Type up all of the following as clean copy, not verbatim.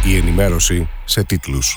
Η ενημέρωση σε τίτλους.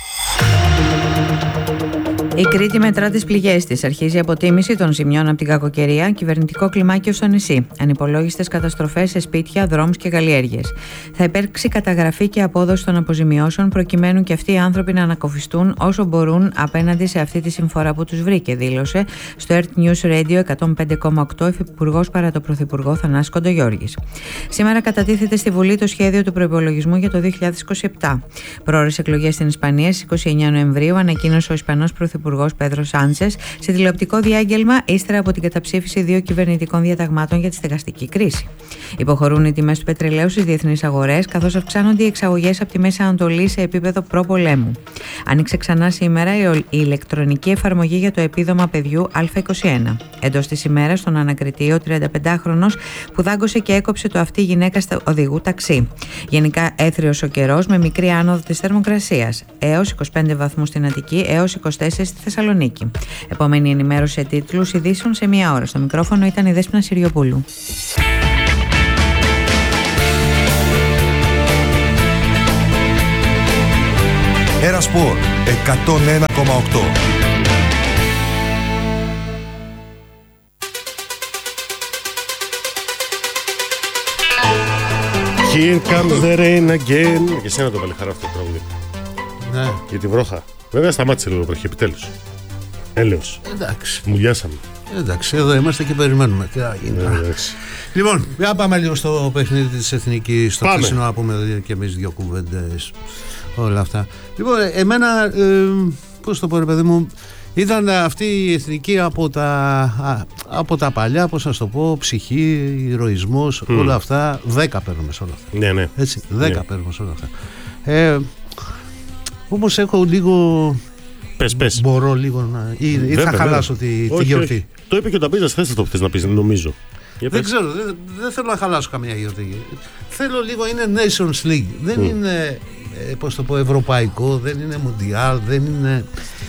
Η Κρήτη μετρά τις πληγές της. Αρχίζει η αποτίμηση των ζημιών από την κακοκαιρία, κυβερνητικό κλιμάκιο στο νησί. Ανυπολόγιστες καταστροφές σε σπίτια, δρόμους και καλλιέργειες. Θα υπάρξει καταγραφή και απόδοση των αποζημιώσεων, προκειμένου και αυτοί οι άνθρωποι να ανακοφιστούν όσο μπορούν απέναντι σε αυτή τη συμφορά που τους βρήκε, δήλωσε στο Earth News Radio 105,8 υφυπουργός παρά το Πρωθυπουργό Θανάσης Κοντογιώργης. Σήμερα κατατίθεται στη Βουλή το σχέδιο του προϋπολογισμού για το 2027. Πρόορες εκλογές στην Ισπανία στις 29 Νοεμβρίου, ανακοίνωσε ο Ισπανός Πρωθυπουργός Πέδρο Σάντσες σε τηλεοπτικό διάγγελμα ύστερα από την καταψήφιση 2 κυβερνητικών διαταγμάτων για τη στεγαστική κρίση. Υποχωρούν οι τιμές του πετρελαίου στις διεθνείς αγορές, καθώς αυξάνονται οι εξαγωγές από τη Μέση Ανατολή σε επίπεδο προπολέμου. Άνοιξε ξανά σήμερα η ηλεκτρονική εφαρμογή για το επίδομα παιδιού Α21. Εντός της ημέρας, τον ανακριτή, ο 35χρονος που δάγκωσε και έκοψε το αυτί γυναίκα οδηγού ταξί. Γενικά έθριος ο καιρός με μικρή άνοδο της θερμοκρασίας, έως 25 βαθμούς στην Αττική, έως 24 στη Θεσσαλονίκη. Επόμενη ενημέρωση σε τίτλους ειδήσεων σε 1 ώρα. Στο μικρόφωνο ήταν η Δέσποινα Συριοπούλου. Ένα Σπορ 101,8. Here comes the rain again. Και εσένα το βάλε χαρά αυτό το τραγούδι. Ναι. Για τη βρόχα. Βέβαια σταμάτησε λίγο βροχή επιτέλους. Έλεος. Εντάξει. Μουλιάσαμε. Εντάξει, εδώ είμαστε και περιμένουμε. Λοιπόν, για πάμε λίγο στο παιχνίδι της Εθνικής, στο χθεσινό, να πούμε και εμείς 2 κουβέντες, όλα αυτά. Λοιπόν, εμένα, πώς το πω ρε παιδί μου, ήταν αυτή η Εθνική από τα παλιά, πώς να το πω, ψυχή, ηρωισμός, όλα αυτά, 10 παίρνουμε σε όλα αυτά. Ναι, ναι. Έτσι, 10 παίρνουμε σε όλα αυτά. Όμως έχω λίγο... Πες. Μπορώ λίγο να... ή θα χαλάσω τη γιορτή. Όχι. Το είπε και ο Ταμπίζας, θες το να πεις, νομίζω. Δεν ξέρω, δεν θέλω να χαλάσω καμία γιορτή. Θέλω λίγο, είναι Nations League. Δεν είναι, πώς το πω, ευρωπαϊκό, δεν είναι Μουντιάλ, δεν είναι...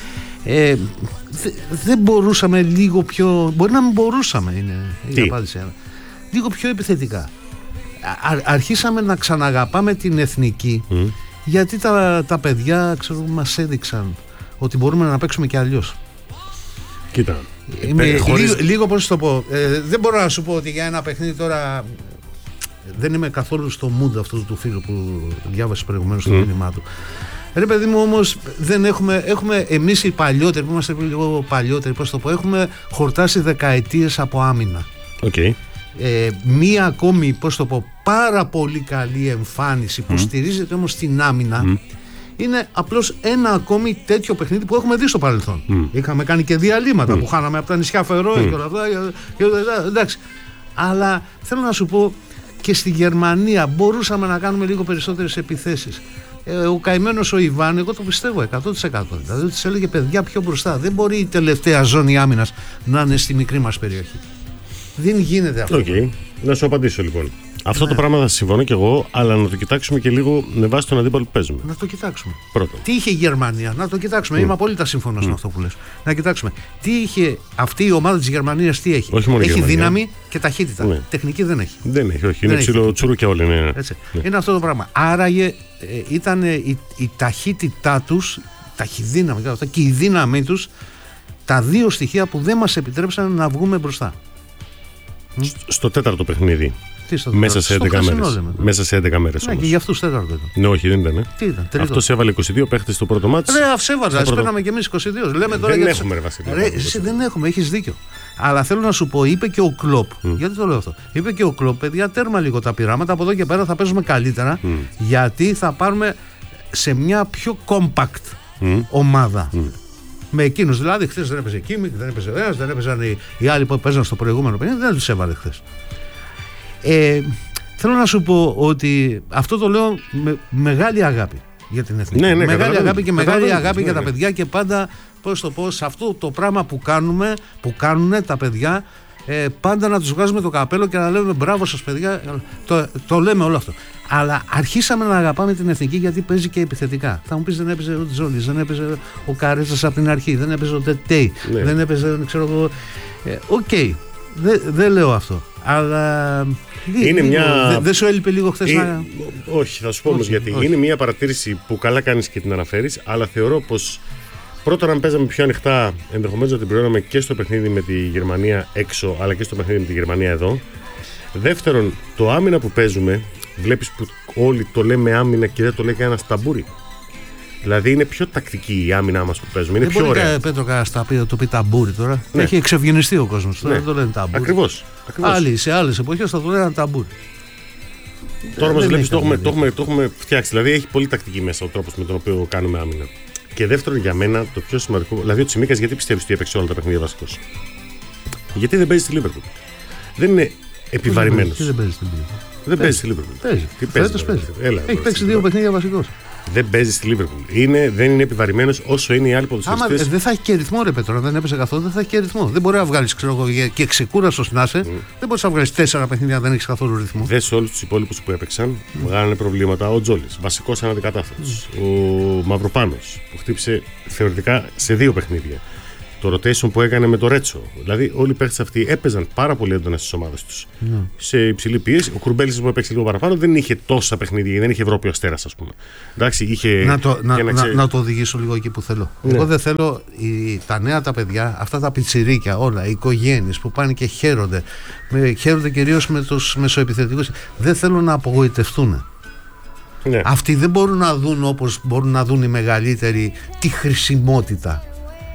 δεν μπορούσαμε λίγο πιο... Μπορεί να μην μπορούσαμε, είναι η απάντηση. Λίγο πιο επιθετικά. Αρχίσαμε να ξαναγαπάμε την εθνική, γιατί τα παιδιά, ξέρω, μας έδειξαν ότι μπορούμε να παίξουμε και αλλιώς. Κοίτα. Λίγο πώς το πω. Δεν μπορώ να σου πω ότι για ένα παιχνίδι τώρα δεν είμαι καθόλου στο mood αυτού του φίλου που διάβασε προηγουμένως το μήνυμά του. Ρε παιδί μου, όμως δεν έχουμε εμείς οι παλιότεροι, που είμαστε λίγο παλιότεροι, πώς το πω, έχουμε χορτάσει δεκαετίες από άμυνα. Okay. Μία ακόμη, πώς το πω, πάρα πολύ καλή εμφάνιση που στηρίζεται όμως στην άμυνα. Είναι απλώς ένα ακόμη τέτοιο παιχνίδι που έχουμε δει στο παρελθόν. Είχαμε κάνει και διαλύματα που χάναμε από τα νησιά Φερόε και όλα αυτά. Εντάξει. Αλλά θέλω να σου πω, και στη Γερμανία μπορούσαμε να κάνουμε λίγο περισσότερες επιθέσεις. Ο καημένος ο Ιβάν, εγώ το πιστεύω 100%. Δηλαδή της έλεγε παιδιά πιο μπροστά. Δεν μπορεί η τελευταία ζώνη άμυνας να είναι στη μικρή μας περιοχή. Δεν γίνεται αυτό. Okay. Να σου απαντήσω λοιπόν. Αυτό το πράγμα θα συμφωνώ και εγώ, αλλά να το κοιτάξουμε και λίγο με βάση τον αντίπαλο που παίζουμε. Να το κοιτάξουμε. Πρώτον. Τι είχε η Γερμανία, να το κοιτάξουμε. Είμαι απόλυτα σύμφωνος με αυτό που λες. Να κοιτάξουμε. Τι είχε αυτή η ομάδα της Γερμανίας, τι έχει. Όχι μόνο έχει Γερμανία. Δύναμη και ταχύτητα. Ναι. Τεχνική δεν έχει. Δεν έχει, όχι. Είναι ψηλό τσουρού και όλοι. Ναι. Είναι αυτό το πράγμα. Άραγε ήταν η ταχύτητά τους, ταχυδύναμη και η δύναμή τους, τα δύο στοιχεία που δεν μας επιτρέψαν να βγούμε μπροστά. Στο τέταρτο παιχνίδι. Μέσα σε 11 μέρες. Μέσα σε 11 μέρες. Ναι, και για αυτούς τέταρτο ήταν. Ναι, όχι, δεν ήταν. Τι ήταν, αυτός έβαλε 22 παίχτες στο πρώτο μάτς. Ρε, αυσέβαζα, παίρναμε κι εμείς 22. Λέμε τώρα δεν έχουμε, ρε Βασίλη. Δεν έχουμε, έχεις δίκιο. Αλλά θέλω να σου πω, είπε και ο Κλοπ. Γιατί το λέω αυτό. Είπε και ο Κλοπ, παιδιά, τέρμα λίγο τα πειράματα. Από εδώ και πέρα θα παίζουμε καλύτερα. Γιατί θα πάρουμε σε μια πιο compact ομάδα. Με εκείνους δηλαδή, χθες δεν έπαιζε Κίμικ, δεν έπαιζε ένας, δεν έπαιζαν οι άλλοι που παίζαν στο προηγούμενο παιχνίδι, δεν τους έβαλε χθες. Θέλω να σου πω ότι αυτό το λέω με μεγάλη αγάπη για την εθνική. Ναι, μεγάλη αγάπη και μεγάλη αγάπη για τα παιδιά και πάντα, πώς το πω, σε αυτό το πράγμα που κάνουν τα παιδιά, πάντα να τους βγάζουμε το καπέλο και να λέμε μπράβο σας παιδιά, το λέμε όλο αυτό. Αλλά αρχίσαμε να αγαπάμε την εθνική γιατί παίζει και επιθετικά. Θα μου πεις δεν έπαιζε ο Τζόλης, δεν έπαιζε ο Καρέτσας από την αρχή, δεν έπαιζε ο Τετέι, δεν έπαιζε, ξέρω εγώ. Οκ, δεν λέω αυτό. Αλλά. Είναι μια. Δεν σου έλειπε λίγο χθες να. Όχι, θα σου πω όμως γιατί. Είναι μια παρατήρηση που καλά κάνεις και την αναφέρεις, αλλά θεωρώ πως πρώτον, αν παίζαμε πιο ανοιχτά, ενδεχομένως να την πληρώναμε και στο παιχνίδι με τη Γερμανία έξω, αλλά και στο παιχνίδι με τη Γερμανία εδώ. Δεύτερον, το άμυνα που παίζουμε, βλέπεις που όλοι το λέμε άμυνα και δεν το λέει κανένα ταμπούρι. Δηλαδή είναι πιο τακτική η άμυνά μας που παίζουμε. Είναι πιο ωραία. Πέτρο Καραστά το πει ταμπούρι τώρα. Ναι. Έχει εξευγενιστεί ο κόσμος. Τώρα δεν το λένε ταμπούρι. Ακριβώς. Άλλοι σε άλλες εποχές θα το λένε ταμπούρι. Τώρα μας βλέπεις το έχουμε φτιάξει. Δηλαδή έχει πολύ τακτική μέσα ο τρόπος με τον οποίο κάνουμε άμυνα. Και δεύτερον, για μένα το πιο σημαντικό. Δηλαδή ο Τσιμίκας γιατί πιστεύεις ότι έπαιξε όλα τα παιχνίδια βασικός? Γιατί δεν παίζει στη Λίβερπουλ? Δεν είναι επιβαρημένος. Δεν παίζει στη Λίβερπουλ. Δεν παίζει στη Λίβερπουλ. Παίζει. Έχει παίξει 2 παιχνίδια βασικός. Δεν παίζει στη Λίβερπουλ. Δεν είναι επιβαρημένος όσο είναι οι άλλοι ποδοσφαιριστές. Δεν θα έχει και ρυθμό, ρε Πέτρο. Αν δεν έπαιζε καθόλου, δεν θα έχει και ρυθμό. Δεν μπορεί να βγάλει και ξεκούραστο να είσαι. Δεν μπορεί να βγάλει 4 παιχνίδια αν δεν έχει καθόλου ρυθμό. Δε σε όλους τους υπόλοιπους που έπαιξαν βγάλανε προβλήματα. Ο Τζόλης, βασικός αναντικατάστατος. Ο Μαυροπάνος που χτύπησε θεωρητικά σε 2 παιχνίδια. Το rotation που έκανε με το Ρέτσο. Δηλαδή, όλοι οι παίχτες αυτοί έπαιζαν πάρα πολύ έντονα στις ομάδες τους. Σε υψηλή πίεση. Ο Κουρμπέλης που έπαιξε λίγο παραπάνω δεν είχε τόσα παιχνίδια, δεν είχε Ευρώπη ο Αστέρας, ας πούμε. Εντάξει, είχε. Να το οδηγήσω λίγο εκεί που θέλω. Ναι. Εγώ δεν θέλω τα νέα τα παιδιά, αυτά τα πιτσιρίκια, όλα, οι οικογένειες που πάνε και χαίρονται. Χαίρονται κυρίως με τους μεσοεπιθετικούς. Δεν θέλω να απογοητευτούν. Ναι. Αυτοί δεν μπορούν να δουν όπως μπορούν να δουν οι μεγαλύτεροι τη χρησιμότητα.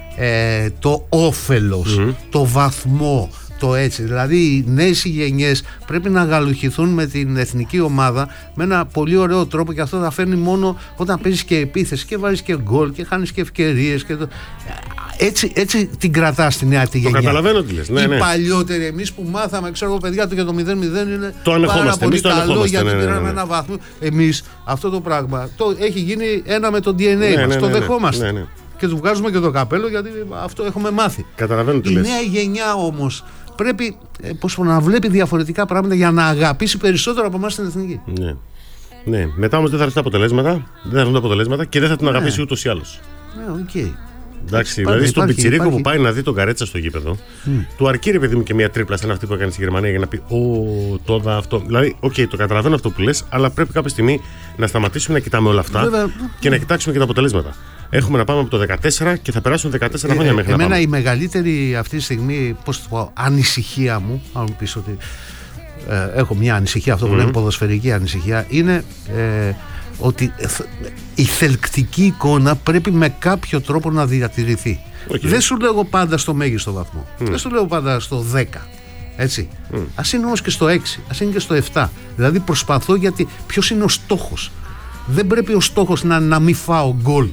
Το όφελος, το βαθμό, το έτσι. Δηλαδή οι νέες γενιές πρέπει να γαλουχηθούν με την εθνική ομάδα με ένα πολύ ωραίο τρόπο και αυτό θα φέρνει μόνο όταν παίζεις και επίθεση και βάζεις και γκολ και χάνεις και ευκαιρίες και έτσι την κρατάς τη νέα τη γενιά. Το καταλαβαίνω τι λες. Ναι, οι παλιότεροι εμείς που μάθαμε, ξέρω εγώ παιδιά, για το 0-0 είναι το πάρα πολύ καλό γιατί πήραμε ένα βαθμό. Εμείς αυτό το πράγμα έχει γίνει ένα με το DNA μας, το δεχόμαστε. Ναι. Και του βγάζουμε και το καπέλο γιατί αυτό έχουμε μάθει. Καταλαβαίνω τι λες. Η νέα γενιά όμως πρέπει να βλέπει διαφορετικά πράγματα για να αγαπήσει περισσότερο από εμάς την εθνική. Ναι. Μετά όμως δεν θα έρθουν τα αποτελέσματα και δεν θα την αγαπήσει ούτως ή άλλως. Ναι, οκ. Εντάξει, δηλαδή στον πιτσιρίκο που πάει να δει τον Καρέτσα στο γήπεδο, του αρκεί ρε παιδί μου και μια τρίπλα σαν αυτή που έκανε στη Γερμανία για να πει τώρα αυτό. Δηλαδή, το καταλαβαίνω αυτό που λες, αλλά πρέπει κάποια στιγμή να σταματήσουμε να κοιτάμε όλα αυτά και να κοιτάξουμε και τα αποτελέσματα. Έχουμε να πάμε από το 14 και θα περάσουν 14 χρόνια μέχρι να πάμε. Εμένα η μεγαλύτερη αυτή τη στιγμή, ανησυχία μου, αν μου πεις ότι έχω μια ανησυχία, αυτό που λέμε ποδοσφαιρική ανησυχία, είναι ότι η θελκτική εικόνα πρέπει με κάποιο τρόπο να διατηρηθεί. Δεν σου λέω πάντα στο μέγιστο βαθμό. Δεν σου λέω πάντα στο 10. Έτσι. Ας είναι όμως και στο 6, ας είναι και στο 7. Δηλαδή προσπαθώ γιατί ποιος είναι ο στόχος? Δεν πρέπει ο στόχος να μην φάω γκολ.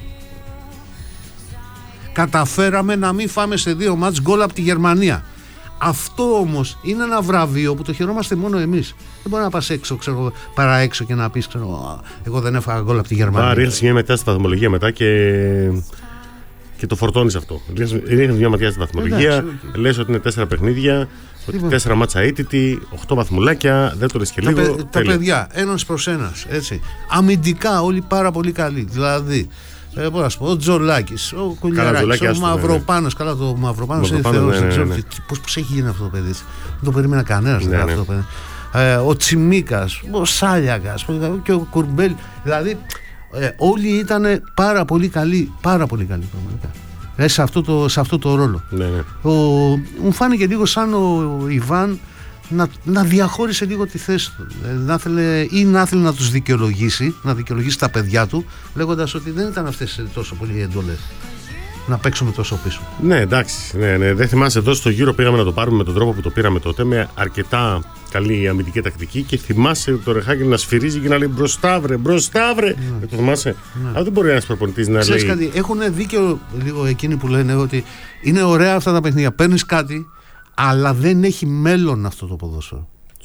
Καταφέραμε να μην φάμε σε 2 μάτς γκολ από τη Γερμανία. Αυτό όμως είναι ένα βραβείο που το χαιρόμαστε μόνο εμείς. Δεν μπορεί να πας έξω, παρά έξω και να πεις εγώ δεν έφαγα γκολ από τη Γερμανία. Ρίχνεις μια ματιά στη βαθμολογία μετά και το φορτώνεις αυτό. Ρίχνεις μια ματιά στη βαθμολογία, λες ότι είναι 4 παιχνίδια, ότι 4 μάτσα αίτητη, 8 βαθμουλάκια, δεν το λες και λίγο. Τα παιδιά, ένας προς ένας, έτσι. Αμυντικά όλοι πάρα πολύ καλοί. Δηλαδή, ο Τζολάκης, ο Κουλιαράκης, ο Μαυροπάνος. Καλά, το Μαυροπάνος είναι θεός. Δεν ξέρω πώς έχει γίνει αυτό το παιδί. Δεν το περίμενα κανένας αυτό το παιδί. Ο Τσιμίκας, ο Σάλιακας και ο Κουρμπέλ. Δηλαδή, όλοι ήταν πάρα πολύ καλοί. Πάρα πολύ καλοί πραγματικά. Σε αυτό το ρόλο. Μου φάνηκε λίγο σαν ο Ιβάν να διαχώρισε λίγο τη θέση του. Να ήθελε να τους δικαιολογήσει, να δικαιολογήσει τα παιδιά του, λέγοντας ότι δεν ήταν αυτές τόσο πολύ εντολές να παίξουμε τόσο πίσω. Ναι, εντάξει. Ναι. Δεν θυμάσαι, εδώ στο γύρο πήγαμε να το πάρουμε με τον τρόπο που το πήραμε τότε, με αρκετά καλή αμυντική τακτική και θυμάσαι το Ρεχάκη να σφυρίζει και να λέει μπροστά βρε. Το θυμάσαι. Αλλά δεν μπορεί ένας προπονητής να λέει. Κάτι, έχουν δίκιο λίγο εκείνοι που λένε ότι είναι ωραία αυτά τα παιχνίδια. Παίρνεις κάτι, αλλά δεν έχει μέλλον αυτό το ποδόσφαιρο.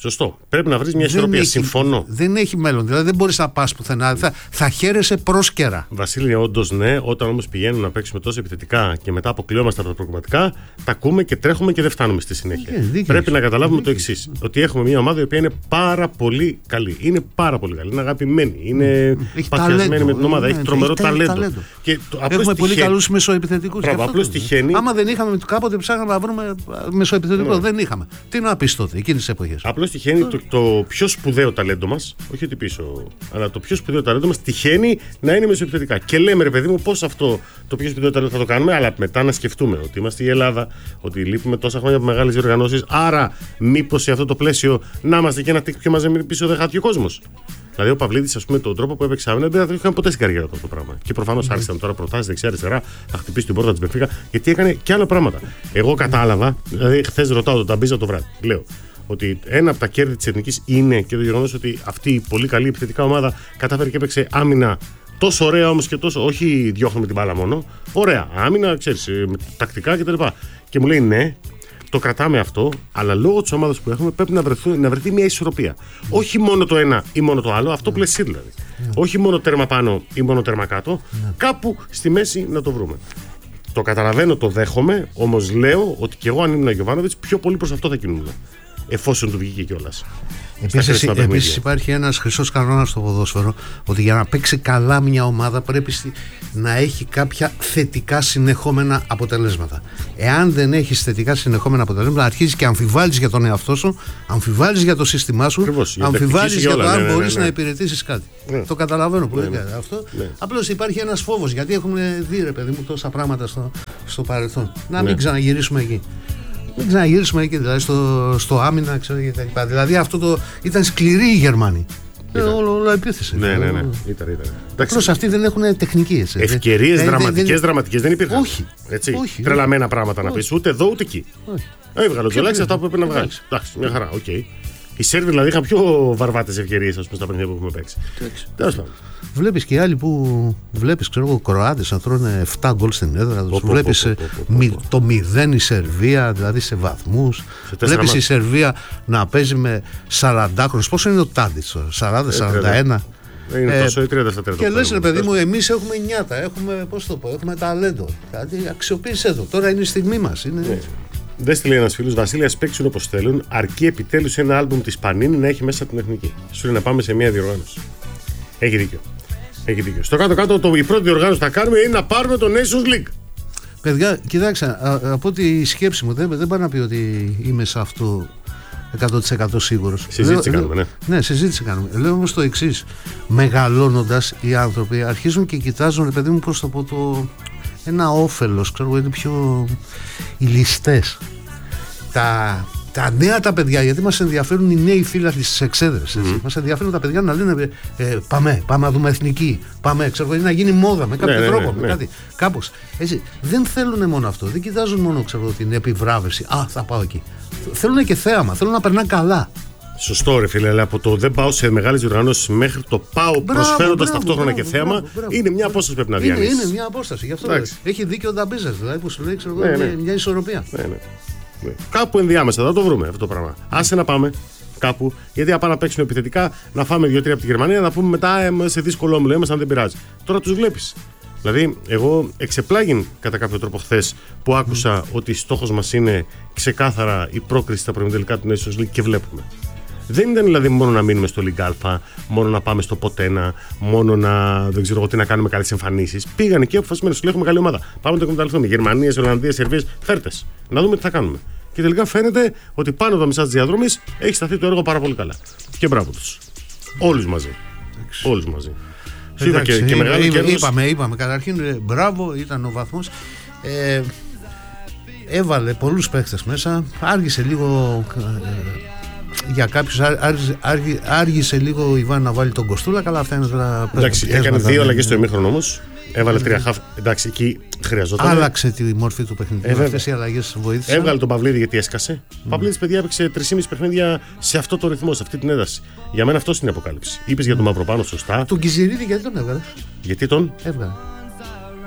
Σωστό. Πρέπει να βρεις μια ισορροπία. Συμφωνώ. Δεν έχει μέλλον. Δηλαδή δεν μπορείς να πας πουθενά. Θα χαίρεσαι πρόσκαιρα. Βασίλη, όντως ναι. Όταν όμως πηγαίνουμε να παίξουμε τόσο επιθετικά και μετά αποκλειόμαστε από τα προκριματικά, τα ακούμε και τρέχουμε και δεν φτάνουμε στη συνέχεια. Πρέπει να καταλάβουμε το εξής. Ότι έχουμε μια ομάδα η οποία είναι πάρα πολύ καλή. Είναι πάρα πολύ καλή. Είναι αγαπημένη. Είναι παθιασμένη με την ομάδα. Έχει τρομερό ταλέντο. Έχουμε πολύ καλούς μεσοεπιθετικούς. Απλώς τυχαίνει. Άμα δεν είχαμε κάποτε ψάχναμε να βρούμε μεσοεπιθετικό. Δεν είχαμε. Τι να πεις τότε, εκείνες τις εποχές. Απλώς τυχαίνει το πιο σπουδαίο ταλέντο μας, όχι ότι πίσω, αλλά το πιο σπουδαίο ταλέντο μας τυχαίνει να είναι μεσοεπιθετικά. Και λέμε, ρε παιδί μου, πώς αυτό το πιο σπουδαίο ταλέντο θα το κάνουμε, αλλά μετά να σκεφτούμε ότι είμαστε η Ελλάδα, ότι λείπουμε τόσα χρόνια από μεγάλες διοργανώσεις. Άρα, μήπως σε αυτό το πλαίσιο να είμαστε και ένα τίκ πιο μαζεμένοι πίσω δεν χάθηκε ο κόσμος. Δηλαδή, ο Παυλίδης, ας πούμε, τον τρόπο που έπαιξε άμυνα δεν θα το είχαν ποτέ στην καριέρα του αυτό το πράγμα. Και προφανώς άρχισαν τώρα προτάσεις δεξιά-αριστερά, θα χτυπήσει την πόρτα της Μπενφίκα, γιατί έκανε και άλλα πράγματα. Εγώ κατάλαβα, δηλαδή, χθες ρωτάω τον Ταμπίζα το βράδυ. Λέω ότι ένα από τα κέρδη της Εθνικής είναι και το γεγονός ότι αυτή η πολύ καλή επιθετικά ομάδα κατάφερε και έπαιξε άμυνα τόσο ωραία όμως και τόσο. Όχι διώχνουμε την μπάλα μόνο. Ωραία. Άμυνα, ξέρεις, τακτικά κτλ. Και μου λέει ναι. Το κρατάμε αυτό, αλλά λόγω της ομάδας που έχουμε πρέπει να βρεθεί μια ισορροπία. Όχι μόνο το ένα ή μόνο το άλλο, αυτό πλαισί δηλαδή. Όχι μόνο τέρμα πάνω ή μόνο τέρμα κάτω, κάπου στη μέση να το βρούμε. Το καταλαβαίνω, το δέχομαι, όμως λέω ότι και εγώ αν ήμουν ο Γιοβάνοβιτς πιο πολύ προς αυτό θα κινούμουν. Εφόσον του βγήκε κιόλας. Επίσης υπάρχει ένας χρυσός κανόνας στο ποδόσφαιρο, ότι για να παίξει καλά μια ομάδα πρέπει να έχει κάποια θετικά συνεχόμενα αποτελέσματα. Εάν δεν έχεις θετικά συνεχόμενα αποτελέσματα, αρχίζεις και αμφιβάλλεις για τον εαυτό σου, αμφιβάλλεις για το σύστημά σου, αμφιβάλλεις για το αν μπορείς να υπηρετήσεις κάτι. Το καταλαβαίνω πολύ καλά αυτό. Απλώς υπάρχει ένας φόβος, γιατί έχουμε δει, ρε παιδί μου, τόσα πράγματα στο παρελθόν. Να μην ξαναγυρίσουμε εκεί. Δεν ξαναγυρίσουμε εκεί, δηλαδή στο άμυνα, ξέρω και τα λοιπά. Δηλαδή αυτό ήταν σκληροί οι Γερμανοί. Όλο επίθεση. Ναι. Ήταν. Απλώς αυτοί δεν έχουν τεχνική. Ευκαιρίες δραματικές δεν υπήρχαν. Όχι. Τρελαμένα πράγματα να πεις, ούτε εδώ ούτε εκεί. Έβγαλε ο Τζολάκης αυτά που έπρεπε να βγάλει. Εντάξει, μια χαρά, οκ. Οι Σέρβοι δηλαδή είχαν πιο βαρβάτες ευκαιρίες στα παιχνίδια που έχουμε παίξει. Τέλος πάντων. Βλέπεις και οι άλλοι που βλέπεις, ξέρω εγώ, Κροάτες να τρώνε 7 γκολ στην έδρα τους. Βλέπεις το 0 η Σερβία, δηλαδή σε βαθμούς. Βλέπεις η Σερβία να παίζει με 40χρονους. Πόσο είναι ο Τάντιτς τώρα, 40-41. Είναι τόσο ή 30-40. Και λες, ρε παιδί μου, εμείς έχουμε νιάτα, έχουμε ταλέντο. Δηλαδή αξιοποίησέ το. Τώρα είναι η στιγμή μας. Δεν στείλει ένας φίλος, Βασίλη, ας παίξουν όπως θέλουν, αρκεί επιτέλους ένα άλμπουμ της Πανίνη να έχει μέσα την εθνική. Σου λέει να πάμε σε μια διοργάνωση. Έχει δίκιο. Στο κάτω-κάτω, η πρώτη διοργάνωση που θα κάνουμε είναι να πάρουμε το Nations League. Παιδιά, κοιτάξτε, από ό,τι σκέψη μου δεν πάει να πει ότι είμαι σε αυτό 100% σίγουρος. Συζήτηση κάνουμε, ναι. Ναι, συζήτηση κάνουμε. Λέω όμως το εξής. Μεγαλώνοντας οι άνθρωποι αρχίζουν και κοιτάζουν, ρε παιδί μου, πώς το πω, ένα όφελος, ξέρω, είναι πιο οι ληστές. Τα νέα τα παιδιά, γιατί μας ενδιαφέρουν οι νέοι φύλαθλοι στις εξέδρες. Μας ενδιαφέρουν τα παιδιά να λένε πάμε να δούμε εθνική. Πάμε, ξέρω, να γίνει μόδα με κάποιο τρόπο. Με κάτι, κάπως. Έτσι. Δεν θέλουν μόνο αυτό. Δεν κοιτάζουν μόνο, ξέρω, την επιβράβευση. Θα πάω εκεί. Θέλουν και θέαμα. Θέλουν να περνάνε καλά. Σωστό, ρε φίλε, αλλά από το δεν πάω σε μεγάλες διοργανώσεις μέχρι το πάω προσφέροντας ταυτόχρονα και θέαμα, είναι μια απόσταση που πρέπει να διανύσεις. Είναι μια απόσταση. Γι' αυτό έχει δίκιο ο Νταμπίζας, δηλαδή που σου λέει, ξέρω, μια ισορροπία. Κάπου ενδιάμεσα θα το βρούμε αυτό το πράγμα. Άσε να πάμε κάπου, γιατί να πάμε να παίξουμε επιθετικά, να φάμε 2-3 από τη Γερμανία, να πούμε μετά σε δύσκολο όμιλο είμαστε, αν δεν πειράζει. Τώρα τους βλέπεις. Δηλαδή, εγώ εξεπλάγην κατά κάποιο τρόπο χθες που άκουσα ότι στόχος μας είναι ξεκάθαρα η πρόκριση στα προημιτελικά του Nations League και βλέπουμε. Δεν ήταν δηλαδή μόνο να μείνουμε στο League Α, μόνο να πάμε στο Ποτένα, μόνο να δεν ξέρω εγώ τι να κάνουμε καλές εμφανίσεις. Πήγαν εκεί αποφασισμένοι, σου λέει έχουμε καλή ομάδα. Πάμε να το εκμεταλλευτούμε. Γερμανίες, Ολλανδίες, Σερβίες, φέρτες. Να δούμε τι θα κάνουμε. Και τελικά φαίνεται ότι πάνω από τα μισά της διαδρομής έχει σταθεί το έργο πάρα πολύ καλά. Και μπράβο τους. Όλους μαζί. Όλους μαζί. Εντάξει, και μεγάλο είπαμε. Καταρχήν, μπράβο, ήταν ο βαθμός. Έβαλε πολλούς παίκτες μέσα. Άργησε λίγο. Για κάποιους άργησε λίγο ο Ιβάν να βάλει τον Κοστούλα. Καλά, αυτά είναι τώρα. Εντάξει, έκανε 2 αλλαγές στο ημίχρονο όμως. Έβαλε 3 χαφ. Εντάξει, εκεί χρειαζόταν. Άλλαξε τη μόρφη του παιχνιδιού. Αυτές οι αλλαγές βοήθησαν. Έβγαλε τον Παυλίδη γιατί έσκασε. Ο Παυλίδης, παιδιά, έπαιξε 3,5 παιχνίδια σε αυτό το ρυθμό, σε αυτή την ένταση. Για μένα αυτό είναι η αποκάλυψη. Είπες για τον Μαυροπάνο, σωστά. Τον Κιζιρίδη γιατί τον έβγαλε? Γιατί τον έβγαλε?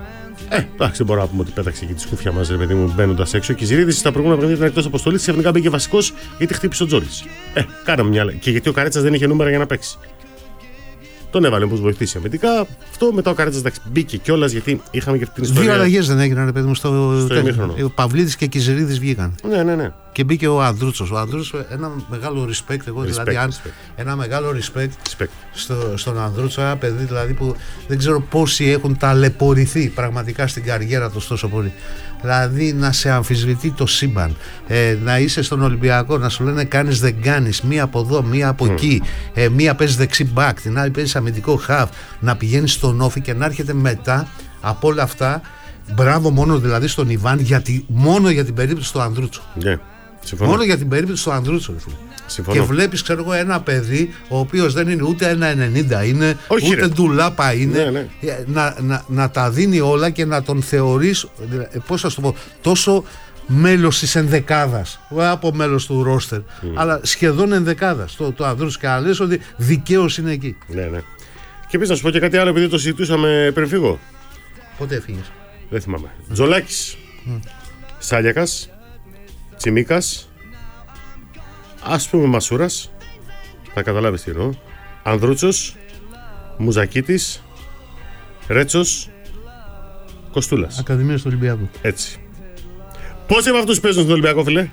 Εντάξει, δεν μπορώ να πούμε ότι πέταξε και τη σκούφια μαζί, ρε παιδί μου, μπαίνοντας έξω. Και η Ζηρίδης στα προηγούμενα παιχνίδια ήταν εκτός αποστολής. Ξαφνικά μπήκε βασικός γιατί χτύπησε ο Τζόλης. Κάναμε μια. Και γιατί ο Καρέτσας δεν είχε νούμερα για να παίξει. Τον έβαλε πως βοηθήσει αμυντικά. Αυτό μετά ο Καρέτσας μπήκε κιόλας γιατί είχαμε και αυτή την ιστορία. 2 αλλαγές δεν έγιναν, ρε παιδί μου, στο ημίχρονο. Ο Παυλίδης και η Κιζηρίδης βγήκαν. Ναι. Και μπήκε ο Ανδρούτσος. Ο Ανδρούτσος, ένα μεγάλο respect. Ένα μεγάλο respect στον Ανδρούτσο. Ένα παιδί δηλαδή που δεν ξέρω πόσοι έχουν ταλαιπωρηθεί πραγματικά στην καριέρα του τόσο πολύ. Δηλαδή να σε αμφισβητεί το σύμπαν, να είσαι στον Ολυμπιακό, να σου λένε κάνεις δεν κάνεις, μία από εδώ, μία από εκεί, μία παίζεις δεξί μπακ, την άλλη παίζεις αμυντικό χαφ, να πηγαίνεις στον Όφη και να έρχεται μετά από όλα αυτά. Μπράβο μόνο δηλαδή στον Ιβάν, μόνο για την περίπτωση του Ανδρούτσου. Συμφωνώ. Μόνο για την περίπτωση του Ανδρούτσου. Συμφωνώ. Και βλέπεις, ξέρω εγώ, ένα παιδί ο οποίος δεν είναι ούτε 1,90 είναι, ούτε ντουλάπα είναι, να τα δίνει όλα και να τον θεωρείς, πώς θα σου το πω, τόσο μέλος της ενδεκάδας, από μέλος του ρόστερ, αλλά σχεδόν ενδεκάδας το Ανδρούτσου, και να λες ότι δικαίως είναι εκεί. Ναι. Και επίσης να σου πω και κάτι άλλο, επειδή το συζητούσαμε πριν φύγω. Πότε έφυγες? Δεν θυμάμαι. Τζολάκης, Σάλιακας, Τσιμίκας, ας πούμε Μασούρας, θα καταλάβεις τι εννοώ, Ανδρούτσος, Μουζακίτης, Ρέτσος, Κοστούλας. Ακαδημίες του Ολυμπιακού. Έτσι. Πόσοι από αυτούς παίζουν στον Ολυμπιακό, φίλε?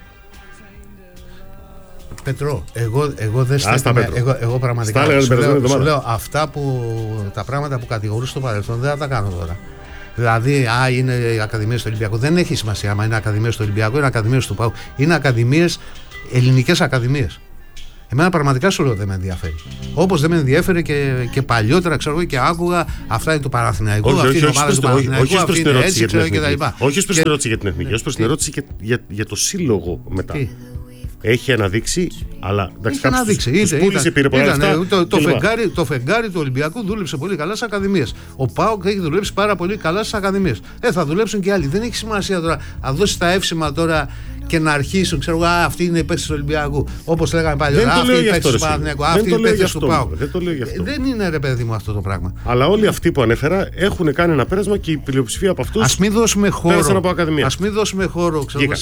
Πετρό, εγώ δεν στέκομαι. Εγώ πραγματικά σου λέω αυτά τα πράγματα που κατηγορούν στο παρελθόν δεν θα τα κάνω τώρα. Δηλαδή, είναι ακαδημίες του Ολυμπιακού. Δεν έχει σημασία άμα είναι ακαδημίες του Ολυμπιακού, είναι ακαδημίες του ΠΑΟΚ. Είναι ακαδημίες, ελληνικές ακαδημίες. Εμένα πραγματικά σου λέω δεν με ενδιαφέρει. Όπως δεν με ενδιαφέρει και παλιότερα, ξέρω εγώ, και άκουγα αυτά είναι του Παναθηναϊκού, αυτή είναι η ομάδα του Παναθηναϊκού, αυτή είναι έτσι, ξέρω και τα λοιπά. Όχι ως προς την ερώτηση για την εθνική, ως προς την ερώτηση για το σύλλογο μετά. Έχει αναδείξει, αλλά εντάξει, κάποιος πούλησε, πήρε πολλά λεφτά. Το φεγγάρι του Ολυμπιακού δούλεψε πολύ καλά στις ακαδημίες. Ο ΠΑΟΚ έχει δουλέψει πάρα πολύ καλά στις ακαδημίες. Θα δουλέψουν και άλλοι. Δεν έχει σημασία τώρα να δώσει τα εύσημα τώρα και να αρχίσουν. Ξέρω εγώ, αυτή είναι η παίκτη του Ολυμπιακού. Όπως λέγαμε παλιότερα, αυτή είναι η παίκτη του Παναθηναϊκού, αυτή είναι η παίκτη του ΠΑΟΚ. Δεν είναι, ρε παιδί μου, αυτό το πράγμα. Αλλά όλοι αυτοί που ανέφερα έχουν κάνει ένα πέρασμα και η πλειοψηφία από αυτούς. Ας μην δώσουμε χώρο, ξέρω,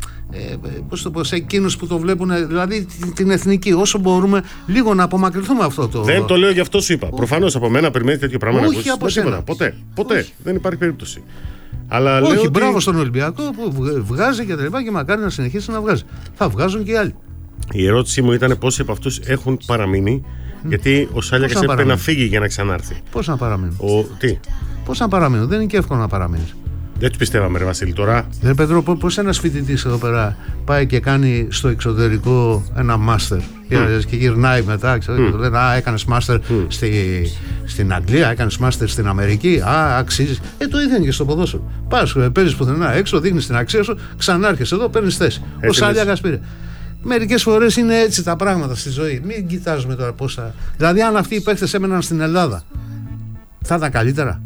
σε εκείνους που το βλέπουν, δηλαδή την εθνική, όσο μπορούμε λίγο να απομακρυνθούμε αυτό το. Δεν το λέω, γι' αυτό σου είπα. Προφανώς από μένα περιμένει τέτοιο πράγμα να ακούσεις. Όχι από σένα. Ποτέ. Δεν υπάρχει περίπτωση. Αλλά όχι, λέω μπράβο ότι στον Ολυμπιακό που βγάζει και τα λοιπά και μακάρι να συνεχίσει να βγάζει. Θα βγάζουν και οι άλλοι. Η ερώτησή μου ήταν πόσοι από αυτούς έχουν παραμείνει, γιατί ο Σάλιακας έπρεπε να φύγει για να ξανάρθει. Πώς να παραμείνουν? Τι? Πώς να παραμείνουν? Δεν είναι και εύκολο να παραμείνει. Δεν του πιστεύαμε, ρε Βασίλη, τώρα. Δεν, Πέτρο, πώς ένας φοιτητής εδώ πέρα πάει και κάνει στο εξωτερικό ένα μάστερ και γυρνάει μετά, ξέρω, και του λένε έκανες μάστερ στην Αγγλία, έκανες μάστερ στην Αμερική, αξίζει. Το ίδιο είναι και στο ποδόσφαιρο. Πας, παίζεις πουθενά έξω, δείχνεις την αξία σου, ξανάρχεσαι εδώ, παίρνεις θέση. Ο Σάλιακας πήρε. Μερικές φορές είναι έτσι τα πράγματα στη ζωή. Μην κοιτάζουμε τώρα πώς θα. Δηλαδή, αν αυτοί οι παίκτες έμεναν στην Ελλάδα, θα ήταν καλύτερα?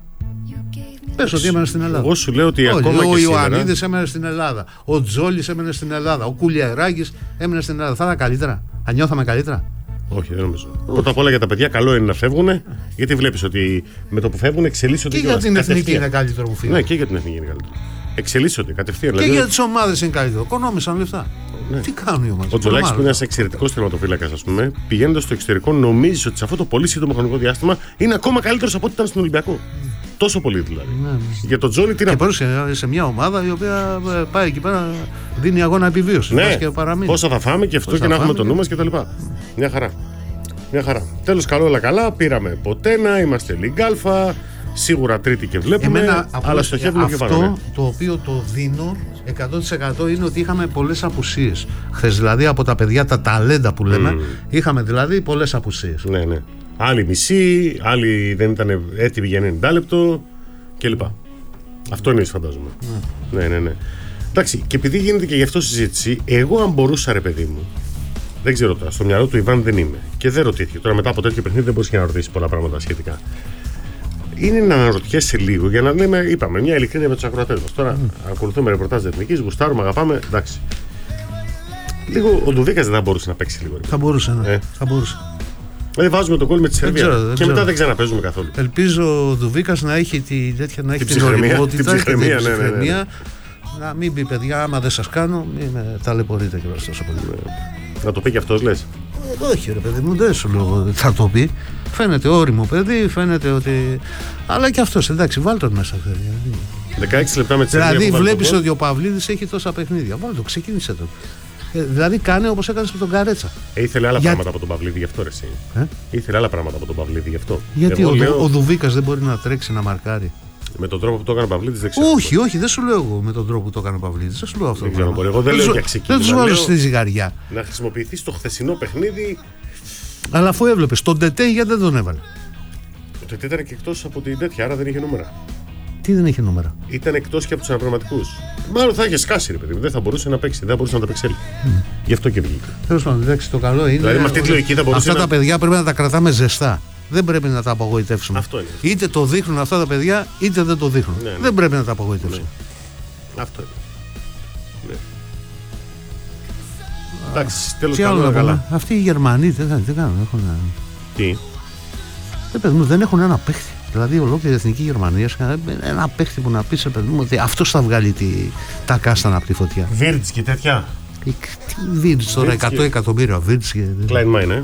Πες ότι έμενε στην Ελλάδα. Εγώ σου λέω ότι ακόμα ο και Ιωαννίδης έμενε στην Ελλάδα. Ο Τζόλης έμενε στην Ελλάδα. Ο Κουλιαράκης έμενε στην Ελλάδα. Θα ήταν καλύτερα? Θα νιώθαμε καλύτερα? Όχι, δεν νομίζω. Πρώτα απ' όλα για τα παιδιά, καλό είναι να φεύγουν, γιατί βλέπεις ότι με το που φεύγουν εξελίσσονται. Και για την εθνική είναι καλύτερο που φύγει. Ναι, και για την εθνική είναι καλύτερο. Εξελίσσονται κατευθείαν. Και για τις ομάδες είναι καλύτερο. Οικονόμησαν λεφτά. Ναι. Τι κάνουν οι ομάδες? Ο Τζολάκης, που είναι ένας εξαιρετικός τερματοφύλακας, ας πούμε, πηγαίνοντας στο εξωτερικό, νομίζεις ότι σε αυτό το πολύ σύντομο χρονικό διάστημα είναι ακόμα καλύτερος από ό,τι ήταν στον Ολυμπιακό. Τόσο πολύ δηλαδή. Ναι. Για τον Τζόλι τι να. Και πάρει σε μια ομάδα η οποία πάει εκεί πέρα, δίνει αγώνα επιβίωσης. Ναι, και πόσα θα φάμε και αυτό και να έχουμε το νου μας κτλ. Μια χαρά. Τέλος, καλό, όλα καλά. Πήραμε ποτένα, είμαστε Λιγκάλφα. Σίγουρα τρίτη και βλέπουμε. Αλλά στοχεύουμε πιο πάνω. Αυτό το οποίο το δίνω 100% είναι ότι είχαμε πολλές απουσίες χθες. Δηλαδή από τα παιδιά, τα ταλέντα που λέμε, είχαμε δηλαδή πολλές απουσίες. Ναι. Άλλοι μισοί, άλλοι δεν ήταν έτοιμοι για 90 λεπτό κλπ. Αυτό είναι, φαντάζομαι. Ναι. Εντάξει, και επειδή γίνεται και γι' αυτό συζήτηση, εγώ αν μπορούσα, ρε παιδί μου, δεν ξέρω τώρα, στο μυαλό του Ιβάν δεν είμαι και δεν ρωτήθηκε. Τώρα μετά από τέτοιο παιχνίδι δεν μπορείς και να ρωτήσεις πολλά πράγματα σχετικά. Είναι να αναρωτιέσαι λίγο για να λέμε, είπαμε, μια ειλικρίνεια με τους ακροατές μας. Τώρα ακολουθούμε ρεπορτάζ εθνικής, γουστάρουμε, αγαπάμε, εντάξει. Λίγο ο Ντουβίκας δεν θα μπορούσε να παίξει λίγο. Θα μπορούσε, ναι. Θα μπορούσε. Δηλαδή βάζουμε τον γκολ με τη Σερβία. Και μετά δεν ξαναπαίζουμε καθόλου. Ελπίζω ο Δουβίκας να έχει την οριμότητα και την ψυχραιμία. Να μην πει, παιδιά, άμα δεν σας κάνω, μην με ταλαιπωρείτε και τόσο πολύ. Να το πει και αυτός, λες? Όχι, ρε παιδί μου, δεν σου λέω θα το πει. Φαίνεται όριμο παιδί, φαίνεται ότι. Αλλά και αυτός, εντάξει, βάλ τον μέσα. 16 λεπτά με τη Σερβία. Δηλαδή, βλέπεις ότι ο Παυλίδης έχει τόσα παιχνίδια. Βάλ το, ξεκίνησε το. Δηλαδή, κάνε όπως έκανες με τον Καρέτσα. Ήθελε άλλα πράγματα από τον Παυλίδη γι' αυτό, ρε εσύ. Ήθελε άλλα πράγματα από τον Παυλίδη γι' αυτό. Γιατί ο Δουβίκας δεν μπορεί να τρέξει να μαρκάρει. Με τον τρόπο που το έκανε ο Παυλίδης δεν ξέρω. Όχι, δεν σου λέω εγώ με τον τρόπο που το έκανε ο Παυλίδης. Δεν σου λέω αυτό. Εγώ δεν λέω για ξεκίνημα. Δεν του βάλω στη ζυγαριά. Να χρησιμοποιηθεί στο χθεσινό παιχνίδι. Αλλά αφού έβλεπες τον Τετέ, γιατί δεν τον έβαλε? Ο Τετέ ήταν και εκτός από την τέτοια, άρα δεν είχε νούμερα. Τι δεν είχε νούμερα? Ήταν εκτός και από τους αναπληρωματικούς. Μάλλον θα είχε σκάσει, ρε παιδί μου. Δεν θα μπορούσε να παίξει, δεν θα μπορούσε να τα παίξει. Γι' αυτό και βγήκε. Τέλος πάντων, εντάξει, το καλό είναι. Δηλαδή με αυτή τη λογική θα μπορούσε. Αυτά τα παιδιά πρέπει να τα κρατάμε ζεστά. Δεν πρέπει να τα απογοητεύσουμε. Αυτό είναι. Είτε το δείχνουν αυτά τα παιδιά, είτε δεν το δείχνουν. Ναι. Δεν πρέπει να τα απογοητεύσουμε. Ναι. Αυτό είναι. Ναι. Εντάξει, τέλος πάντων. Καλά. Αυτοί οι Γερμανοί τι κάνουν. Τι? Δεν έχουν ένα παίχτη. Δηλαδή, ολόκληρη η εθνική Γερμανία ένα παίχτη που να πει σε παιδί μου ότι αυτό θα βγάλει τα κάστανα από τη φωτιά. Βίρτς και τέτοια. Τι Βίρτς τώρα, 100 εκατομμύρια Βίρτς. Klein Mine,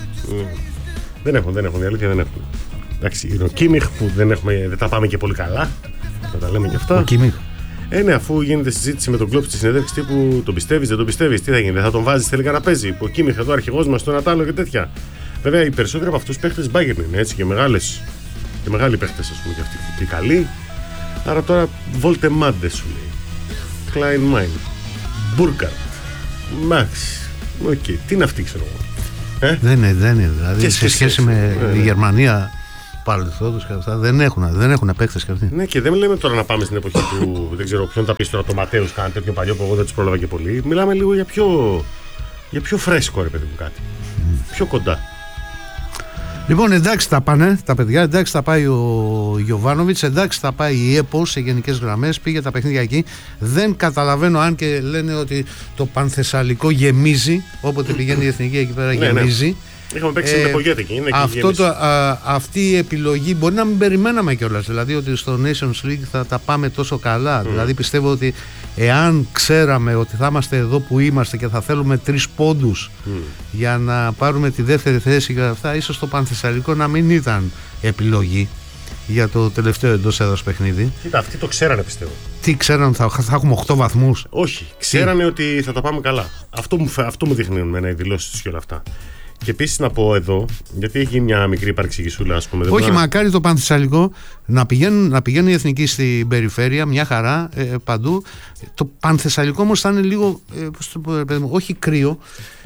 Δεν έχουν, η αλήθεια δεν έχουν. Εντάξει, είναι ο Κίμιχ που δεν τα πάμε και πολύ καλά. Να τα λέμε και αυτά. Ο Κίμιχ. Ναι, αφού γίνεται συζήτηση με τον Κλόπ στη συνέντευξη τύπου, τον πιστεύεις, δεν τον πιστεύεις, τι θα γίνει, δεν θα τον βάζεις τελικά να παίζει. Ο Κίμιχ εδώ αρχηγός μας, τον Ατάλο και τέτοια. Βέβαια, οι περισσότεροι από αυτούς παίχτες Bayern είναι έτσι και μεγάλοι παίχτες, ας πούμε, και αυτοί και καλοί. Άρα τώρα Volte Mande σου λέει. Klein Mine. Burkhardt. Max. Οκ, τι είναι αυτή, ξέρω εγώ. Δεν είναι. Δηλαδή, σε σχέση με η Γερμανία παρελθόντος και αυτά, δεν έχουν παίκτες και αυτοί. Ναι, και δεν λέμε τώρα να πάμε στην εποχή του. Δεν ξέρω ποιον θα πει τώρα, το Ματέους, κάνει τέτοιο παλιό που εγώ δεν τους πρόλαβα και πολύ. Μιλάμε λίγο για πιο φρέσκο, ρε παιδί μου, κάτι. Πιο κοντά. Λοιπόν, εντάξει τα πάνε τα παιδιά, εντάξει τα πάει ο Γιοβάνοβιτς, εντάξει τα πάει η ΕΠΟ σε γενικές γραμμές, πήγε τα παιχνίδια εκεί. Δεν καταλαβαίνω, αν και λένε ότι το Πανθεσσαλικό γεμίζει, όποτε πηγαίνει η εθνική εκεί πέρα γεμίζει. Ναι. Είχαμε παίξει με Πογέτη εκεί. Αυτή η επιλογή μπορεί να μην περιμέναμε κιόλας. Δηλαδή ότι στο Nations League θα τα πάμε τόσο καλά. Δηλαδή πιστεύω ότι εάν ξέραμε ότι θα είμαστε εδώ που είμαστε και θα θέλουμε 3 πόντους για να πάρουμε τη δεύτερη θέση και αυτά, ίσως το Πανθεσσαλικό να μην ήταν επιλογή για το τελευταίο εντός έδρας παιχνίδι. Κοίτα, αυτοί το ξέρανε, πιστεύω. Τι ξέρανε, θα έχουμε 8 βαθμούς? Όχι, ξέρανε ότι θα τα πάμε καλά. Αυτό μου δείχνουν οι δηλώσεις τους και όλα αυτά. Και επίσης να πω εδώ, γιατί έχει μια μικρή παρεξηγησούλα, ας πούμε. Όχι, μακάρι το Πανθεσσαλικό να πηγαίνει η εθνική στην περιφέρεια, μια χαρά παντού. Το Πανθεσσαλικό όμως θα είναι λίγο, όχι κρύο.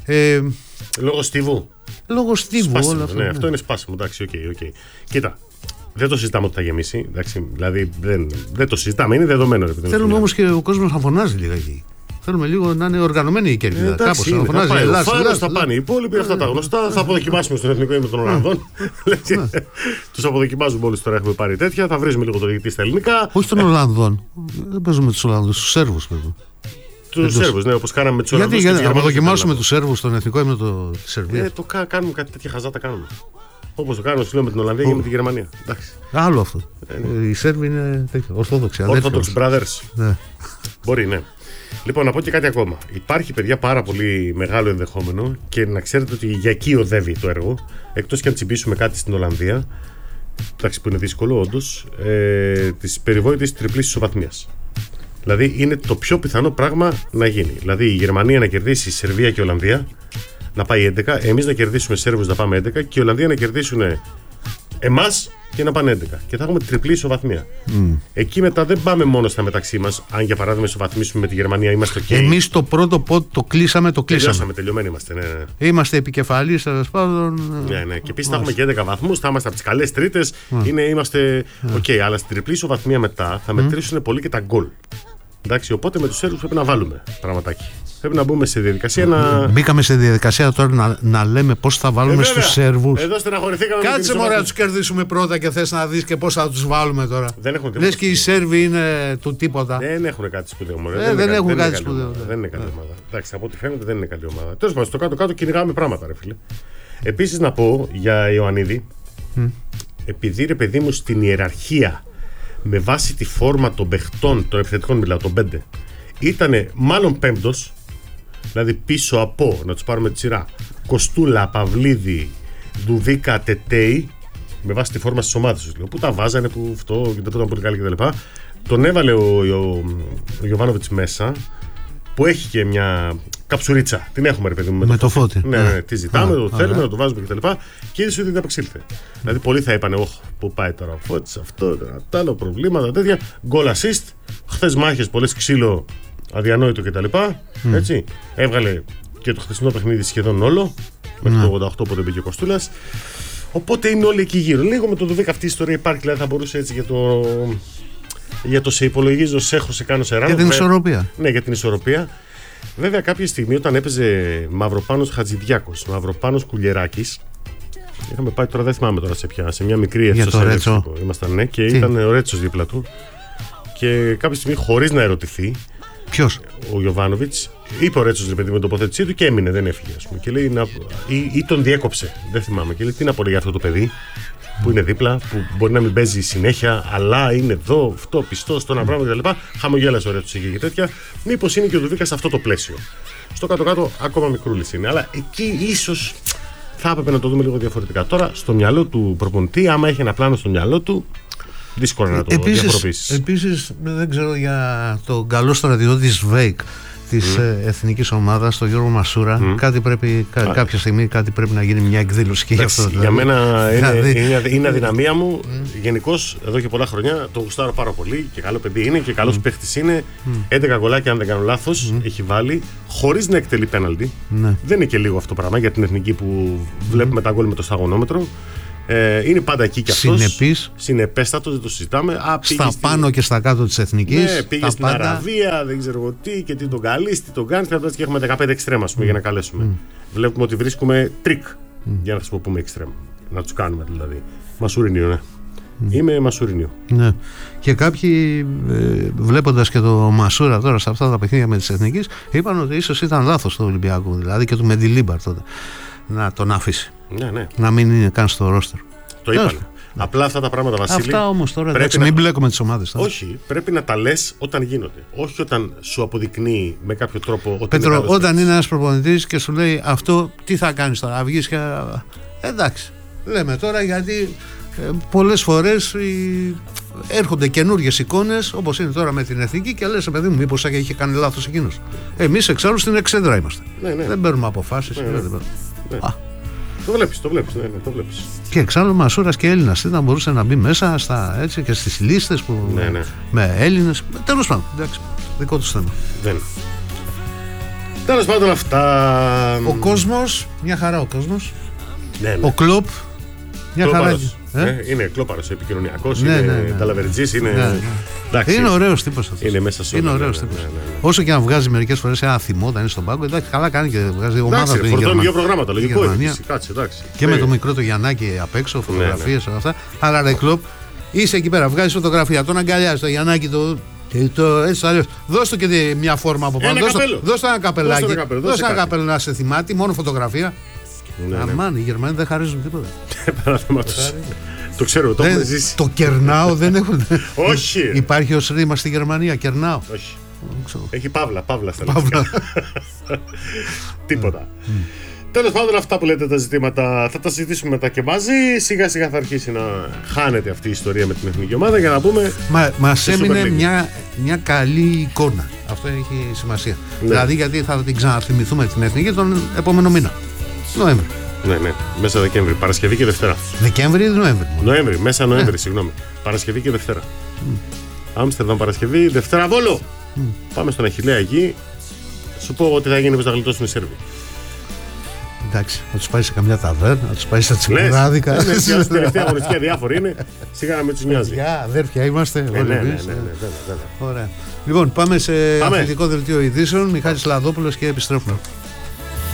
Λόγω στίβου. Όλα αυτά, ναι, αυτό είναι σπάσιμο. Εντάξει, οκ. Κοίτα, δεν το συζητάμε ότι θα γεμίσει. Εντάξει, δηλαδή δεν το συζητάμε, είναι δεδομένο. Θέλουμε όμως και ο κόσμος να φωνάζει λιγάκι. Θέλουμε λίγο να είναι οργανωμένη η κέρδη. Κάπως να φωνάζει. Ο Φάρος θα πάνε. Οι υπόλοιποι αυτά τα γνωστά θα αποδοκιμάσουμε στον εθνικό ή με των Ολλανδών. Τους αποδοκιμάζουμε όλους τώρα. Έχουμε πάρει τέτοια. Θα βρίζουμε λίγο το διαιτητή στα ελληνικά. Όχι των Ολλανδών. Δεν παίζουμε τους Ολλανδούς, τους Σέρβους παίζουμε. Τους Σέρβους, ναι, όπως κάναμε με τους Ολλανδούς. Γιατί να αποδοκιμάσουμε τους Σέρβους στον εθνικό ή με τη Σερβία? Το κάνουμε κάτι τέτοια χαζά τα κάνουμε. Όπως το κάνουμε με την Ολλανδία και με τη Γερμανία. Άλλο αυτό. Οι Σέρβοι είναι ορθόδοξοι. Orthodox brothers. Μπορεί, ναι. Λοιπόν, να πω και κάτι ακόμα. Υπάρχει, παιδιά, πάρα πολύ μεγάλο ενδεχόμενο και να ξέρετε ότι για εκεί οδεύει το έργο. Εκτός και αν τσιμπήσουμε κάτι στην Ολλανδία, εντάξει, που είναι δύσκολο, όντως, της περιβόητης τριπλής ισοβαθμίας. Δηλαδή, είναι το πιο πιθανό πράγμα να γίνει. Δηλαδή, η Γερμανία να κερδίσει η Σερβία και η Ολλανδία, να πάει 11, εμείς να κερδίσουμε Σέρβους να πάμε 11 και η Ολλανδία να κερδίσουν εμάς και να πάνε 11. Και θα έχουμε τριπλή ισοβαθμία. Εκεί μετά δεν πάμε μόνο στα μεταξύ μας. Αν για παράδειγμα ισοβαθμίσουμε με τη Γερμανία, είμαστε OK. Εμείς το πρώτο πόντ το κλείσαμε. Τελειωμένοι είμαστε. Ναι. Είμαστε επικεφαλής, τέλος πάντων. Ναι. Και επίσης θα έχουμε και 11 βαθμούς, θα είμαστε από τις καλές τρίτες. Είμαστε OK. Αλλά στην τριπλή ισοβαθμία μετά θα μετρήσουν πολύ και τα γκολ. Εντάξει, οπότε με τους Σέρβους πρέπει να βάλουμε πραγματάκι. Πρέπει να μπούμε σε διαδικασία να. Μπήκαμε σε διαδικασία τώρα να λέμε πώς θα βάλουμε στους Σέρβους. Εδώ στεναχωρηθήκαμε. Κάτσε μωρέ να τους κερδίσουμε πρώτα και θες να δεις και πώς θα τους βάλουμε τώρα. Λες και οι Σέρβοι είναι του τίποτα. Δεν έχουν κάτι σπουδαίο. Δεν έχουν κάτι σπουδαίο. Δεν είναι καλή ομάδα. Εντάξει, από ό,τι φαίνεται δεν είναι καλή ομάδα. Τέλος πάντων, στο κάτω-κάτω κυνηγάμε πράγματα, ρε φίλε. Επίσης να πω για Ιωαννίδη, επειδή ρε παιδί μου στην ιεραρχία με βάση τη φόρμα των παιχτών, των επιθετικών μιλάω, των 5, ήτανε μάλλον 5ος, δηλαδή πίσω από, να τους πάρουμε τη σειρά, Κοστούλα, Παυλίδη, Δουδίκα, Τετέι, με βάση τη φόρμα στις ομάδες τους, που τα βάζανε, που αυτό και δεν ήταν πολύ καλή κτλ. Τον έβαλε ο Γιοβάνοβιτς μέσα, που έχει και μια καψουρίτσα. Την έχουμε, ρε παιδί μου. Με το Φώτη. Ναι, τη ζητάμε, το θέλουμε, να το βάζουμε κτλ. Και είδε ότι δεν απεξήλθε. Δηλαδή, πολλοί θα είπαν, όχι, πού πάει τώρα ο Φώτης, αυτό, τα άλλο, προβλήματα, τέτοια. Γκολ assist. Χθες μάχες, πολλές ξύλο, αδιανόητο κτλ. Έτσι. Έβγαλε και το χθεσινό παιχνίδι σχεδόν όλο. Μέχρι το 88 που δεν πήγε ο Κοστούλας. Οπότε είναι όλοι εκεί γύρω. Λίγο με το Δουδίκα αυτή η ιστορία υπάρχει, δηλαδή θα μπορούσε έτσι για το σε υπολογίζω, σε έχω, σε κάνω, σε ράνω. Για την ισορροπία. Ναι, για την ισορροπία. Βέβαια, κάποια στιγμή όταν έπαιζε Μαυροπάνος Χατζηδιάκος, Μαυροπάνος Κουλιεράκης, είχαμε πάει τώρα, δεν θυμάμαι τώρα σε μια μικρή αίθουσα. Ήμασταν, ναι, και ήταν ο Ρέτσος δίπλα του. Και κάποια στιγμή, χωρίς να ερωτηθεί, ποιος? Ο Γιοβάνοβιτς, είπε ο Ρέτσος, ρε παιδί, με την τοποθέτησή του και έμεινε, δεν έφυγε. Ας πούμε. Και λέει, ή τον διέκοψε, δεν θυμάμαι. Και λέει, τι να πω για αυτό το παιδί που είναι δίπλα, που μπορεί να μην παίζει συνέχεια, αλλά είναι εδώ, αυτό, πιστό, στο ένα πράγμα κτλ. Χαμογέλασε ο Ρέτσος και τέτοια. Μήπως είναι και ο Δουδίκα σε αυτό το πλαίσιο. Στο κάτω-κάτω, ακόμα μικρούλης είναι. Αλλά εκεί ίσως θα έπρεπε να το δούμε λίγο διαφορετικά. Τώρα, στο μυαλό του προπονητή, άμα έχει ένα πλάνο στο μυαλό του, δύσκολο να το διαφοροποιήσεις. Επίσης, δεν ξέρω για τον καλό στρατιώτη της ΒΕΙΚ, της εθνικής ομάδας, τον Γιώργο Μασούρα, κάποια στιγμή κάτι πρέπει να γίνει, μια εκδήλωση και γι' αυτό. Για μένα είναι αδυναμία μου. Γενικώς εδώ και πολλά χρόνια το γουστάρω πάρα πολύ και καλό παιδί είναι και καλός παίχτης είναι. 11 γκολάκια, αν δεν κάνω λάθος, έχει βάλει χωρίς να εκτελεί πέναλτι. Δεν είναι και λίγο αυτό το πράγμα για την εθνική που βλέπουμε τα γκολ με το σταγονόμετρο. Είναι πάντα εκεί κι αυτός. Συνεπέστατος, δεν το συζητάμε. Στα πάνω και στα κάτω της εθνικής. Ναι, πήγε στην Αραβία, δεν ξέρω εγώ τι και τι τον καλείς, τι τον κάνεις. Και έχουμε 15 εξτρέμα, για να καλέσουμε. Βλέπουμε ότι βρίσκουμε τρίκ για να χρησιμοποιούμε εξτρέμα. Να τους κάνουμε δηλαδή. Μασουρινίο, ναι. Είμαι Μασουρινίο. Ναι. Και κάποιοι, βλέποντας και το Μασούρα τώρα σε αυτά τα παιχνίδια με τις εθνικές, είπαν ότι ίσως ήταν λάθος το Ολυμπιακό, δηλαδή και του Μεντιλίμπαρ τότε, να τον αφήσει. Ναι. Να μην είναι καν στο ρόστερ. Το είπαν. Απλά αυτά τα πράγματα, Βασίλη. Αυτά όμως τώρα μην μπλέκουμε τις ομάδες. Όχι, πρέπει να τα λες όταν γίνονται. Όχι όταν σου αποδεικνύει με κάποιο τρόπο ότι. Πέτρο, όταν είναι ένας προπονητής και σου λέει αυτό, τι θα κάνεις τώρα, βγεις και. Εντάξει. Λέμε τώρα γιατί πολλές φορές έρχονται καινούργιες εικόνες, όπως είναι τώρα με την εθνική, και λες, παιδί μου, μήπως είχε κάνει λάθος εκείνος. Εμείς εξάλλου στην εξέδρα είμαστε. Ναι. Δεν παίρνουμε αποφάσεις. Το βλέπεις. Και εξάλλου Μασούρας και Έλληνας ήταν, μπορούσε να μπει μέσα έτσι, και στις λίστες που, με Έλληνες. Τέλος πάντων, εντάξει, δικό του θέμα. Τέλος πάντων αυτά. Ο κόσμος, μια χαρά ο κόσμος. Ναι. Ο Κλοπ, μια χαρά. Είναι κλόπαρος, επικοινωνιακός, είναι ταλαβερτζής, είναι. Είναι ωραίος τύπος αυτός. Είναι μέσα σε όλα. Είναι ωραίος τύπος. Όσο και αν βγάζει μερικές φορές ένα θυμό όταν είναι στον πάγκο, εντάξει, καλά κάνει και βγάζει ομάδα του. Φορτώνει δύο προγράμματα, λογικό είναι. Και με το μικρό το Γιαννάκη απ' έξω, φωτογραφίες, όλα αυτά. Αλλά ρε Κλοπ, είσαι εκεί πέρα, βγάζει φωτογραφία, τον αγκαλιάζει το Γιαννάκη έτσι αλλιώς. Δώσ' του και μια φόρμα από πάνω. Δώσ' του ένα καπελάκι. Δώσ' ένα καπέλο να σε θυμάται, μόνο φωτογραφία. Αμάν, οι Γερμανοί δεν χαρίζουν τίποτα. Το ξέρω, το έχουμε ζήσει. Το κερνάω δεν έχουν. Όχι. Υπάρχει ως ρήμα στη Γερμανία, κερνάω. Όχι. Έχει παύλα στα λεφτά. Τίποτα. Τέλος πάντων, αυτά που λέτε τα ζητήματα θα τα συζητήσουμε μετά και μαζί. Σιγά σιγά θα αρχίσει να χάνεται αυτή η ιστορία με την εθνική ομάδα για να πούμε. Μας έμεινε μια καλή εικόνα. Αυτό έχει σημασία. Δηλαδή, γιατί θα την ξαναθυμηθούμε την εθνική τον επόμενο μήνα. Νοέμβρη. Ναι, μέσα Δεκέμβρη. Παρασκευή και Δευτέρα. Δεκέμβρη ή Νοέμβρη? Μέσα Νοέμβρη, συγγνώμη. Παρασκευή και Δευτέρα. Άμστερνταμ Παρασκευή, Δευτέρα Βόλο. Πάμε στον Αχιλλέα εκεί. Σου πω ότι θα γίνει πως θα γλιτώσουν οι Σέρβοι. Εντάξει, να τους πάει σε καμιά ταβέρνα, να τους πάει στα τσιμπουράδικα. Ναι, τελευταία αγωνιστική διάφορη είναι. Σιγά να μην τους νοιάζει. Αδέρφια είμαστε. Ναι. Ωραία. Λοιπόν, πάμε σε αθλητικό δελτίο ειδήσεων. Μιχάλης Λαδόπουλος και επιστρέφουμε.